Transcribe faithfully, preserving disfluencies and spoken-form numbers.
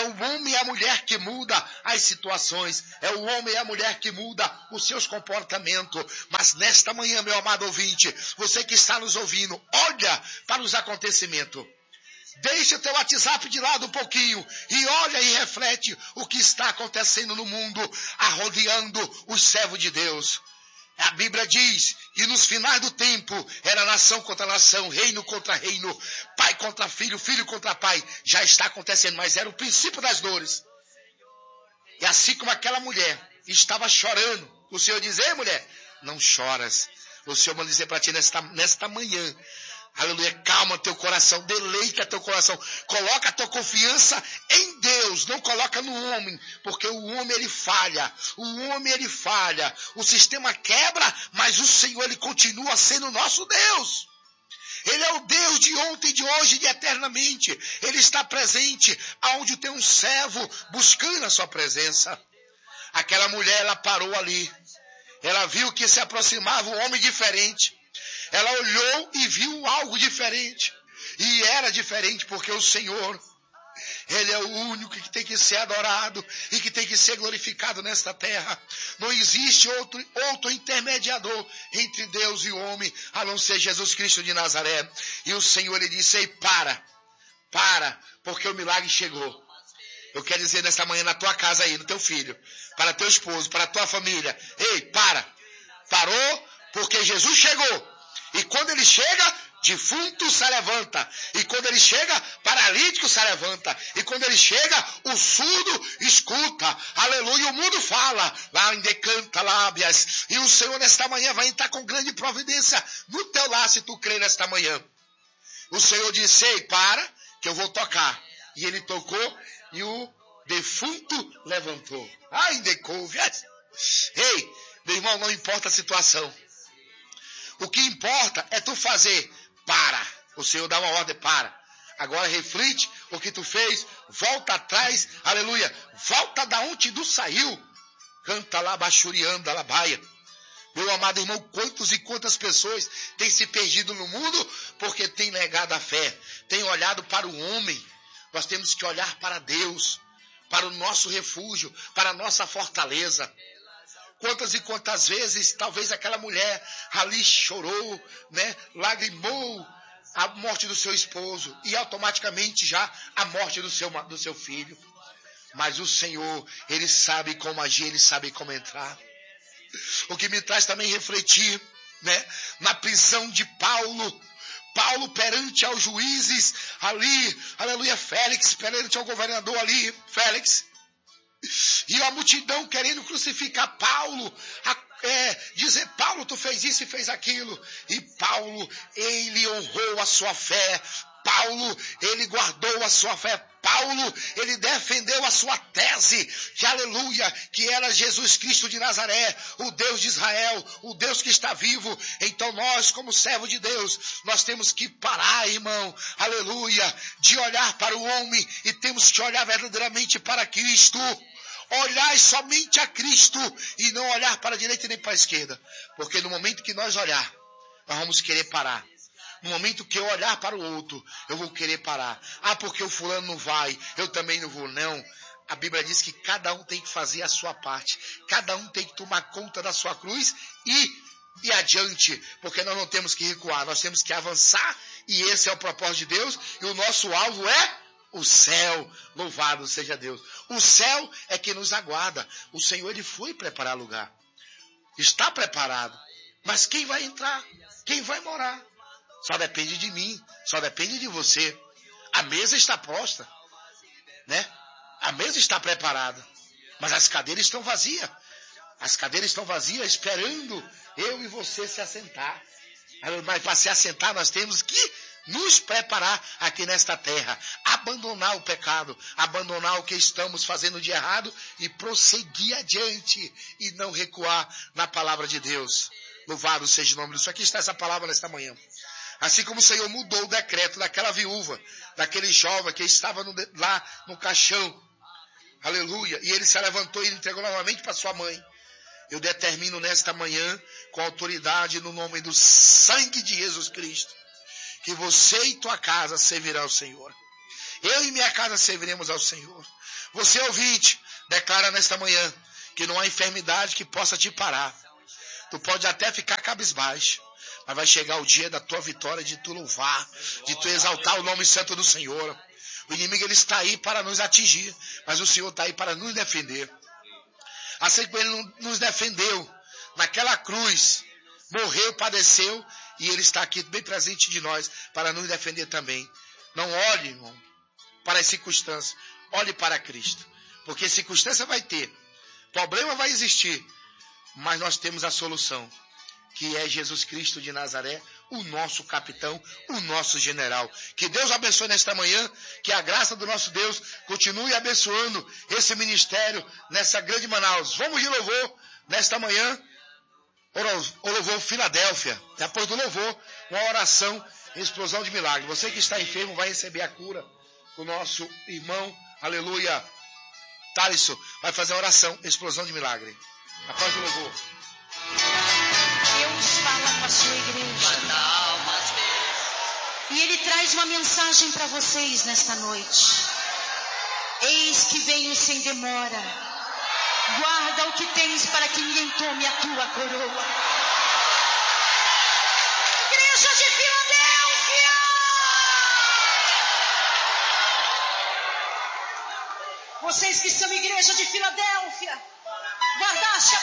o homem e a mulher que muda as situações. É o homem e a mulher que muda os seus comportamentos. Mas nesta manhã, meu amado ouvinte, você que está nos ouvindo, olha para os acontecimentos. Deixa o teu WhatsApp de lado um pouquinho e olha e reflete o que está acontecendo no mundo, arrodeando os servos de Deus. A Bíblia diz que nos finais do tempo era nação contra nação, reino contra reino, pai contra filho, filho contra pai. Já está acontecendo, mas era o princípio das dores. E assim como aquela mulher estava chorando, o Senhor diz: ei, mulher, não choras. O Senhor manda dizer para ti nesta, nesta manhã: aleluia, calma teu coração, deleita teu coração, coloca a tua confiança em Deus, não coloca no homem, porque o homem ele falha, o homem ele falha, o sistema quebra, mas o Senhor ele continua sendo nosso Deus. Ele é o Deus de ontem, de hoje e de eternamente. Ele está presente aonde tem um servo buscando a sua presença. Aquela mulher, ela parou ali, ela viu que se aproximava um homem diferente. Ela olhou e viu algo diferente. E era diferente porque o Senhor, Ele é o único que tem que ser adorado e que tem que ser glorificado nesta terra. Não existe outro, outro intermediador entre Deus e o homem, a não ser Jesus Cristo de Nazaré. E o Senhor, Ele disse: ei, para, para, porque o milagre chegou. Eu quero dizer nesta manhã na tua casa aí, no teu filho, para teu esposo, para a tua família: ei, para, parou, porque Jesus chegou. E quando ele chega, defunto se levanta. E quando ele chega, paralítico se levanta. E quando ele chega, o surdo escuta. Aleluia, o mundo fala. Lá em decanta lábias. E o Senhor nesta manhã vai entrar com grande providência no teu lar, se tu crê nesta manhã. O Senhor disse: ei, para, que eu vou tocar. E ele tocou e o defunto levantou. Ai, decouvias. Ei, meu irmão, não importa a situação. O que importa é tu fazer. Para. O Senhor dá uma ordem: para. Agora reflete o que tu fez. Volta atrás. Aleluia. Volta da onde tu saiu. Canta lá, bachurianda, lá, baia. Meu amado irmão, quantos e quantas pessoas têm se perdido no mundo porque têm negado a fé. Têm olhado para o homem. Nós temos que olhar para Deus. Para o nosso refúgio. Para a nossa fortaleza. Quantas e quantas vezes, talvez aquela mulher ali chorou, né, lagrimou a morte do seu esposo e automaticamente já a morte do seu, do seu filho. Mas o Senhor, Ele sabe como agir, Ele sabe como entrar. O que me traz também refletir, né, na prisão de Paulo. Paulo perante aos juízes ali, aleluia, Félix, perante ao governador ali, Félix. E a multidão querendo crucificar Paulo, a, é, dizer: Paulo, tu fez isso e fez aquilo. E Paulo, ele honrou a sua fé. Paulo, ele guardou a sua fé. Paulo, ele defendeu a sua tese, que aleluia, que era Jesus Cristo de Nazaré, o Deus de Israel, o Deus que está vivo. Então nós, como servo de Deus, nós temos que parar, irmão, aleluia, de olhar para o homem e temos que olhar verdadeiramente para Cristo. Olhar somente a Cristo e não olhar para a direita nem para a esquerda. Porque no momento que nós olhar, nós vamos querer parar. No momento que eu olhar para o outro, eu vou querer parar. Ah, porque o fulano não vai, eu também não vou. Não. A Bíblia diz que cada um tem que fazer a sua parte. Cada um tem que tomar conta da sua cruz e ir adiante. Porque nós não temos que recuar, nós temos que avançar. E esse é o propósito de Deus. E o nosso alvo é o céu. Louvado seja Deus. O céu é que nos aguarda. O Senhor, Ele foi preparar lugar. Está preparado. Mas quem vai entrar? Quem vai morar? Só depende de mim. Só depende de você. A mesa está posta, né? A mesa está preparada. Mas as cadeiras estão vazias. As cadeiras estão vazias esperando eu e você se assentar. Mas para se assentar nós temos que nos preparar aqui nesta terra, abandonar o pecado, abandonar o que estamos fazendo de errado e prosseguir adiante e não recuar na palavra de Deus. Louvado seja o nome disso. Aqui está essa palavra nesta manhã. Assim como o Senhor mudou o decreto daquela viúva, daquele jovem que estava no, lá no caixão, aleluia, e ele se levantou e entregou novamente para sua mãe. Eu determino nesta manhã, com autoridade no nome do sangue de Jesus Cristo, que você e tua casa servirão ao Senhor. Eu e minha casa serviremos ao Senhor. Você, ouvinte, declara nesta manhã que não há enfermidade que possa te parar. Tu pode até ficar cabisbaixo, mas vai chegar o dia da tua vitória, de tu louvar, de tu exaltar o nome santo do Senhor. O inimigo ele está aí para nos atingir, mas o Senhor está aí para nos defender. Assim como ele nos defendeu naquela cruz, morreu, padeceu, e ele está aqui bem presente de nós para nos defender também. Não olhe, irmão, para as circunstâncias, olhe para Cristo, porque circunstância vai ter, problema vai existir, mas nós temos a solução, que é Jesus Cristo de Nazaré, o nosso capitão, o nosso general. Que Deus abençoe nesta manhã, que a graça do nosso Deus continue abençoando esse ministério nessa grande Manaus. Vamos de louvor nesta manhã, o louvor Filadélfia. Depois do louvor, uma oração em explosão de milagre. Você que está enfermo vai receber a cura. O nosso irmão, aleluia, Thaleson, vai fazer a oração, explosão de milagre. Após o louvor. Deus fala com a sua igreja. E Ele traz uma mensagem para vocês nesta noite. Eis que venho sem demora. Guarda o que tens para que ninguém tome a tua coroa. Igreja de Filadélfia! Vocês que são igreja de Filadélfia, guardaste a